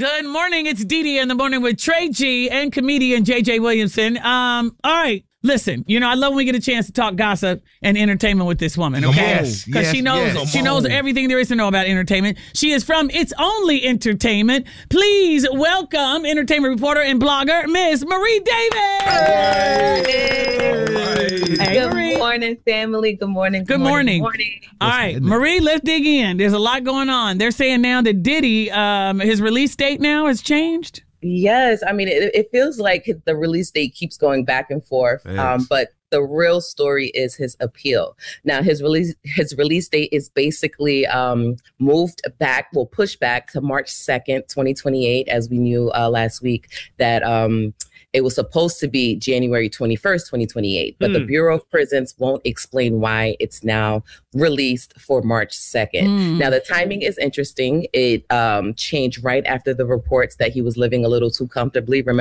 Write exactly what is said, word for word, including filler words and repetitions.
Good morning. It's Dee Dee in the morning with Trey G and comedian J J Williamson. Um, all right. Listen, you know, I love when we get a chance to talk gossip and entertainment with this woman, okay? Yes, Because yes, she knows yes. she knows everything there is to know about entertainment. She is from It's Only Entertainment. Please welcome entertainment reporter and blogger, Miss Marie Davis. Hey, Hey, Good Marie. morning, family. Good morning. Good morning. Good morning. All right, Marie, let's dig in. There's a lot going on. They're saying now that Diddy, um, his release date now has changed. Yes, I mean, it, it feels like the release date keeps going back and forth, um, but the real story is his appeal. Now, his release his release date is basically um, moved back, well, pushed back to March second, twenty twenty-eight, as we knew uh, last week that um, it was supposed to be January twenty-first, twenty twenty-eight, but mm. the Bureau of Prisons won't explain why it's now released for March second. Mm. Now, the timing is interesting. It um, changed right after the reports that he was living a little too comfortably. Remember